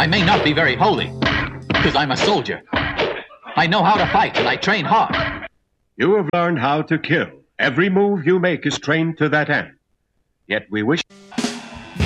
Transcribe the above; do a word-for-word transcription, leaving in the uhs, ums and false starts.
I may not be very holy, because I'm a soldier. I know how to fight, and I train hard. You have learned how to kill. Every move you make is trained to that end. Yet we wish...